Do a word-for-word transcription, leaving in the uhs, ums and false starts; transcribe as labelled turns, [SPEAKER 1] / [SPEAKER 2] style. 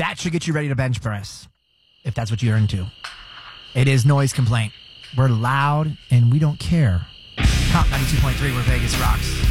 [SPEAKER 1] that should get you ready to bench press, if that's what you're into. It is Noise Complaint. We're loud and we don't care. Comp ninety-two point three, where Vegas rocks.